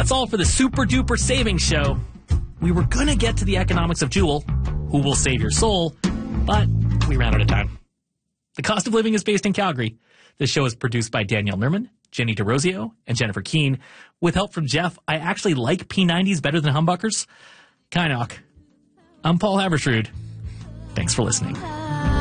That's all for the Super Duper Savings Show. We were going to get to the economics of Juul, who will save your soul, but we ran out of time. The Cost of Living is based in Calgary. This show is produced by Danielle Nerman, Jenny DeRosio, and Jennifer Keane. With help from Jeff, I actually like P90s better than humbuckers. Kynoch. I'm Paul Havershrud. Thanks for listening.